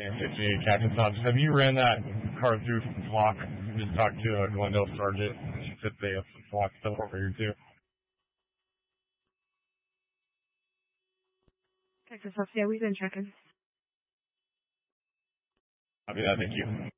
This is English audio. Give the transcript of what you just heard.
Dan 68, Captain Thompson. Have you ran that car through Flock? Just talked to Glendale Sergeant. She said they have some Flock stuff over here too. Texas Ops, yeah, we've been checking. Copy that, thank you.